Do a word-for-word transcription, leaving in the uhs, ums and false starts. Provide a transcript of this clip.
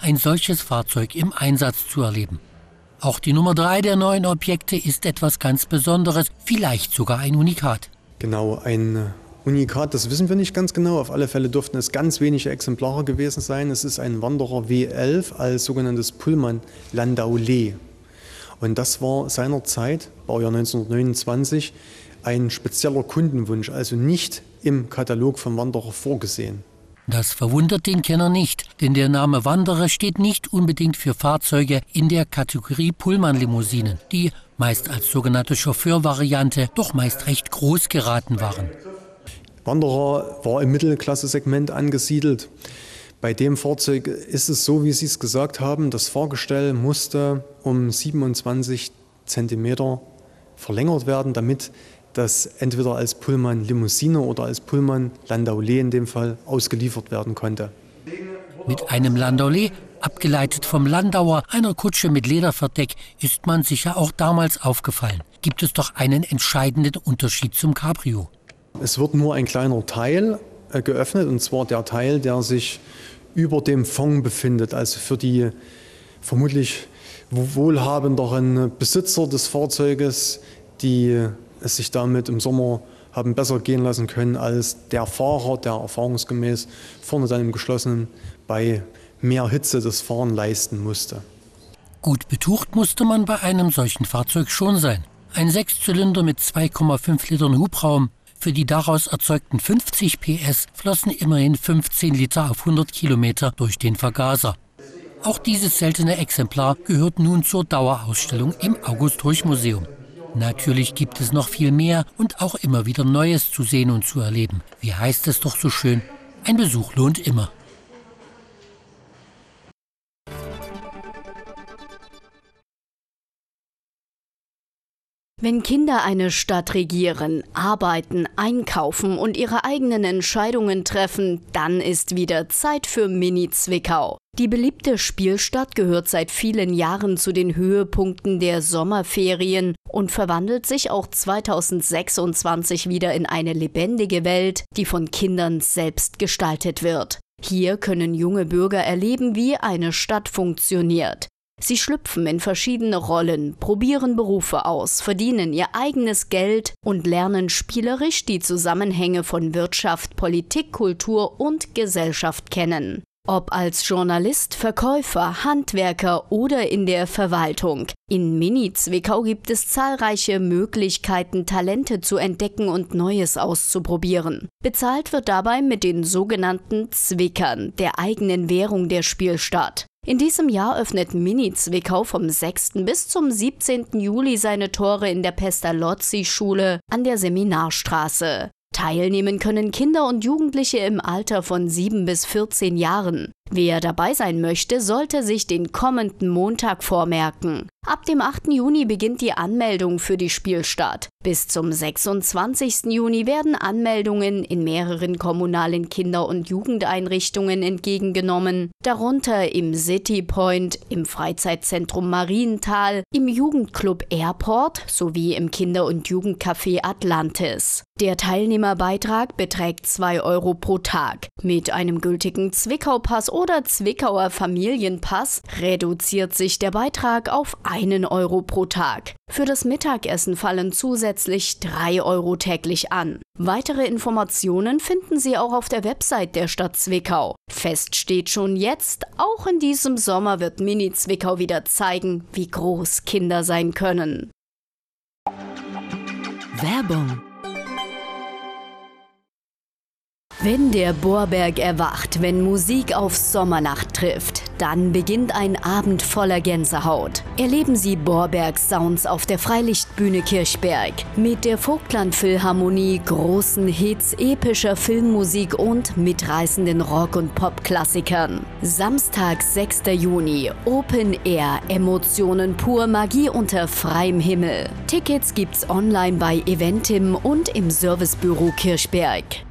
ein solches Fahrzeug im Einsatz zu erleben. Auch die Nummer drei der neuen Objekte ist etwas ganz Besonderes, vielleicht sogar ein Unikat. Genau, ein Unikat, das wissen wir nicht ganz genau. Auf alle Fälle dürften es ganz wenige Exemplare gewesen sein. Es ist ein Wanderer W elf als sogenanntes Pullman-Landaulet. Und das war seinerzeit, Baujahr neunzehnhundertneunundzwanzig, ein spezieller Kundenwunsch, also nicht im Katalog vom Wanderer vorgesehen. Das verwundert den Kenner nicht, denn der Name Wanderer steht nicht unbedingt für Fahrzeuge in der Kategorie Pullman-Limousinen, die meist als sogenannte Chauffeurvariante doch meist recht groß geraten waren. Wanderer war im Mittelklasse-Segment angesiedelt. Bei dem Fahrzeug ist es so, wie Sie es gesagt haben, das Fahrgestell musste um siebenundzwanzig Zentimeter verlängert werden, damit das entweder als Pullman-Limousine oder als Pullman-Landaulet in dem Fall ausgeliefert werden konnte. Mit einem Landaulet, abgeleitet vom Landauer, einer Kutsche mit Lederverdeck, ist man sicher auch damals aufgefallen. Gibt es doch einen entscheidenden Unterschied zum Cabrio. Es wird nur ein kleiner Teil äh, geöffnet, und zwar der Teil, der sich über dem Fond befindet, also für die vermutlich wohlhabenderen Besitzer des Fahrzeuges, die es sich damit im Sommer haben besser gehen lassen können als der Fahrer, der erfahrungsgemäß vorne dann im Geschlossenen bei mehr Hitze das Fahren leisten musste. Gut betucht musste man bei einem solchen Fahrzeug schon sein. Ein Sechszylinder mit zwei Komma fünf Litern Hubraum. Für die daraus erzeugten fünfzig P S flossen immerhin fünfzehn Liter auf hundert Kilometer durch den Vergaser. Auch dieses seltene Exemplar gehört nun zur Dauerausstellung im August-Horch-Museum. Natürlich gibt es noch viel mehr und auch immer wieder Neues zu sehen und zu erleben. Wie heißt es doch so schön? Ein Besuch lohnt immer. Wenn Kinder eine Stadt regieren, arbeiten, einkaufen und ihre eigenen Entscheidungen treffen, dann ist wieder Zeit für Mini Zwickau. Die beliebte Spielstadt gehört seit vielen Jahren zu den Höhepunkten der Sommerferien und verwandelt sich auch zweitausendsechsundzwanzig wieder in eine lebendige Welt, die von Kindern selbst gestaltet wird. Hier können junge Bürger erleben, wie eine Stadt funktioniert. Sie schlüpfen in verschiedene Rollen, probieren Berufe aus, verdienen ihr eigenes Geld und lernen spielerisch die Zusammenhänge von Wirtschaft, Politik, Kultur und Gesellschaft kennen. Ob als Journalist, Verkäufer, Handwerker oder in der Verwaltung. In Mini Zwickau gibt es zahlreiche Möglichkeiten, Talente zu entdecken und Neues auszuprobieren. Bezahlt wird dabei mit den sogenannten Zwickern, der eigenen Währung der Spielstadt. In diesem Jahr öffnet Mini Zwickau vom sechsten bis zum siebzehnten Juli seine Tore in der Pestalozzi-Schule an der Seminarstraße. Teilnehmen können Kinder und Jugendliche im Alter von sieben bis vierzehn Jahren. Wer dabei sein möchte, sollte sich den kommenden Montag vormerken. Ab dem achten Juni beginnt die Anmeldung für die Spielstadt. Bis zum sechsundzwanzigsten Juni werden Anmeldungen in mehreren kommunalen Kinder- und Jugendeinrichtungen entgegengenommen, darunter im City Point, im Freizeitzentrum Marienthal, im Jugendclub Airport sowie im Kinder- und Jugendcafé Atlantis. Der Teilnehmerbeitrag beträgt zwei Euro pro Tag. Mit einem gültigen Zwickau-Pass oder Zwickauer Familienpass reduziert sich der Beitrag auf einen Euro pro Tag. Für das Mittagessen fallen zusätzlich drei Euro täglich an. Weitere Informationen finden Sie auch auf der Website der Stadt Zwickau. Fest steht schon jetzt, auch in diesem Sommer wird Mini Zwickau wieder zeigen, wie groß Kinder sein können. Werbung. Wenn der Bohrberg erwacht, wenn Musik auf Sommernacht trifft, dann beginnt ein Abend voller Gänsehaut. Erleben Sie Bohrbergs Sounds auf der Freilichtbühne Kirchberg. Mit der Vogtland Philharmonie, großen Hits, epischer Filmmusik und mitreißenden Rock- und Pop-Klassikern. Samstag, sechster Juni, Open Air, Emotionen pur, Magie unter freiem Himmel. Tickets gibt's online bei Eventim und im Servicebüro Kirchberg.